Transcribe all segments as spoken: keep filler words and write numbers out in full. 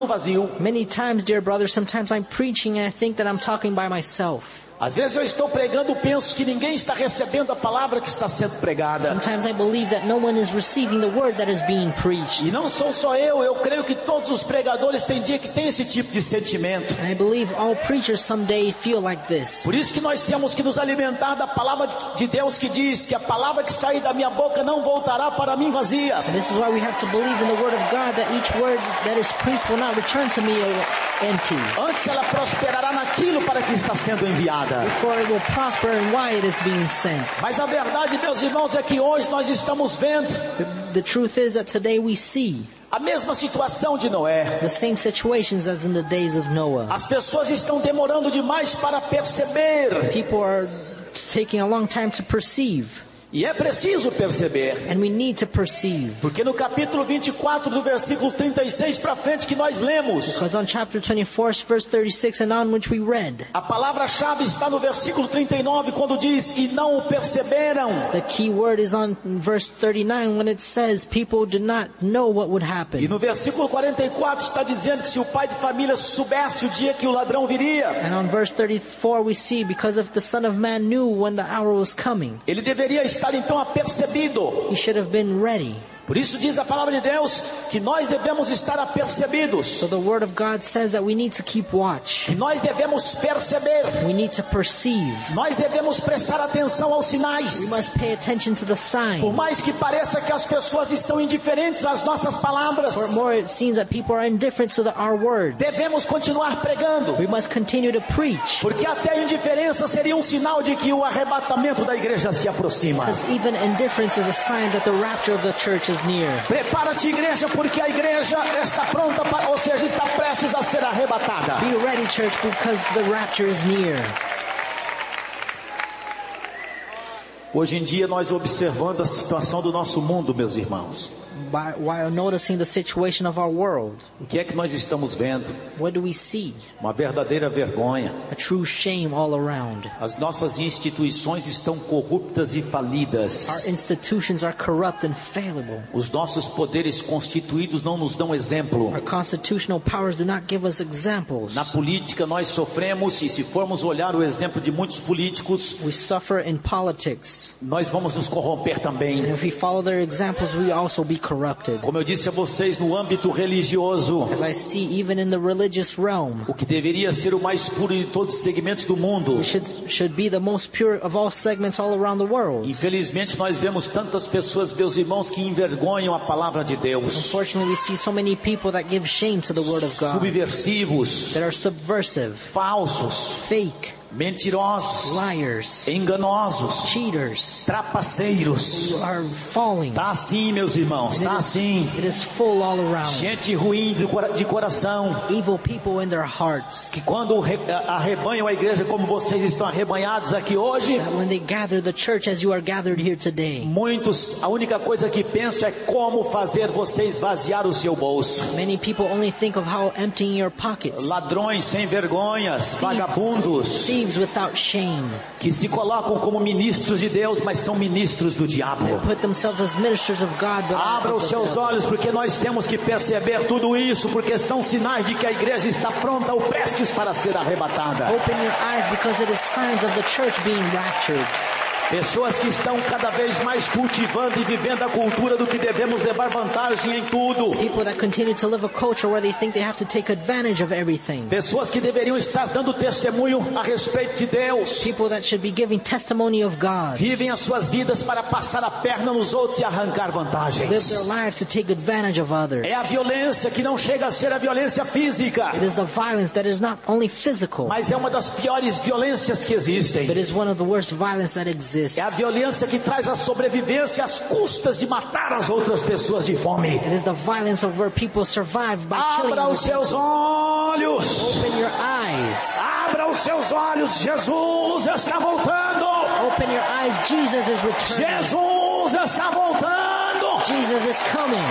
vazio. Many times, dear brothers, sometimes I'm preaching and I think that I'm talking by myself. Às vezes eu estou pregando, penso que ninguém está recebendo a palavra que está sendo pregada. Sometimes I believe that no one is receiving the word that is being preached. E não sou só eu, eu creio que todos os pregadores têm dia que tem esse tipo de sentimento. And I believe all preachers someday feel like this. Por isso que nós temos que nos alimentar da palavra de Deus que diz que a palavra que sair da minha boca não voltará para mim vazia. And this is why we have to believe in the word of God, that each word that is preached will not return to me empty. Antes ela prosperará naquilo para que está sendo enviada. Before it will prosper and why it is being sent. Mas a verdade, meus irmãos, é que hoje nós estamos vendo The, the truth is that today we see a mesma situação de Noé. the same situations as in the days of Noah. As pessoas estão demorando demais para perceber. People are taking a long time to perceive. E é preciso perceber. And we need to perceive. Porque no capítulo vinte e quatro, do versículo trinta e seis para frente que nós lemos, Because on chapter twenty-four, verse thirty-six and on, which we read, a palavra-chave está no versículo trinta e nove, quando diz, e não o perceberam. the key word is on verse thirty-nine when it says people did not know what would E happen. no versículo quarenta e quatro está dizendo que se o pai de família soubesse o dia que o ladrão viria, And on verse thirty-four we see, because if the Son of Man knew when the hour was coming, ele deveria estar então apercebido. he should have been ready. Por isso diz a palavra de Deus que nós devemos estar apercebidos, So the word of God says that we need to keep watch. que nós devemos perceber, We need to perceive. nós devemos prestar atenção aos We sinais. must pay attention to the Por signs. mais que pareça que as pessoas estão indiferentes às nossas palavras, For more it seems that people are indifferent to the, our words. devemos continuar pregando, We must continue to preach. porque até a indiferença seria um sinal de que o arrebatamento da igreja se aproxima. Because even indifference is a sign that the rapture of the church is near. Prepara-te, igreja, porque a igreja está pronta, para, ou seja, está prestes a ser arrebatada. Be ready, church, because the rapture is near. Hoje em dia nós observando a situação do nosso mundo, meus irmãos, By, while noticing the situation of our world, o que é que nós estamos vendo? what do we see? Uma verdadeira vergonha. A true shame all around. As nossas instituições estão corruptas e falidas. Our institutions are corrupt and fallible. Os nossos poderes constituídos não nos dão exemplo. Our constitutional powers do not give us examples. Na política nós sofremos, e se formos olhar o exemplo de muitos políticos, We suffer in politics. nós vamos nos corromper também. And if we follow their examples, we also be corrupted. Como eu disse a vocês, no âmbito religioso, As I see even in the religious realm, o que deveria ser o mais puro de todos os segmentos do mundo, which should, should be the most pure of all segments all around the world. infelizmente nós vemos tantas pessoas, meus irmãos, que envergonham a palavra de Deus. Unfortunately, we see so many people that give shame to the word of God, Subversivos, that are subversive, falsos, fake, mentirosos, liars, enganosos, cheaters, trapaceiros. who are falling. Tá assim, meus irmãos, It tá is, assim. it is full all around. Gente ruim de cora- de coração, Evil people in their hearts, que quando re- arrebanham a igreja como vocês estão arrebanhados aqui hoje, that when they gather the church as you are gathered here today, muitos, a única coisa que pensam é como fazer você esvaziar o seu bolso. many people only think of how emptying your pockets. Ladrões sem vergonhas, vagabundos, Thieves without shame, que se colocam como ministros de Deus, mas são ministros do diabo. put themselves as ministers of God, but Abra os seus olhos, porque nós temos que perceber tudo isso, porque são sinais de que a igreja está pronta ou prestes para ser arrebatada. open your eyes, because it is signs of the church being raptured. Pessoas que estão cada vez mais cultivando e vivendo a cultura do que devemos levar vantagem em tudo. People that continue to live a culture where they think they have to take advantage of everything. Pessoas que deveriam estar dando testemunho a respeito de Deus. People that should be giving testimony of God. Vivem as suas vidas para passar a perna nos outros e arrancar Live vantagens. their lives to take advantage of others. É a violência que não chega a ser a violência física, It is the violence that is not only physical, mas é uma das piores violências que but existem. is one of the worst violence that exists. É a violência que traz a sobrevivência às custas de matar as outras pessoas de fome. It is the violence of where people survive by killing Abra other os seus people. olhos. Open your eyes. Abra os seus olhos. Jesus está voltando. Open your eyes. Jesus is returning. Jesus está voltando. Jesus is coming.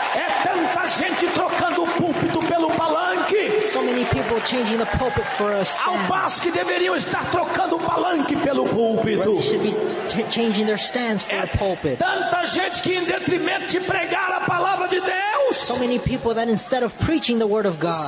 É tanta gente trocando o púlpito pelo palanque, So many people changing the pulpit for a ao stand. passo que deveriam estar trocando o palanque pelo Where púlpito. they should be t- changing their stands for É a pulpit. tanta gente que, em detrimento de pregar a palavra de Deus, Deus, So many people that instead of preaching the word of God,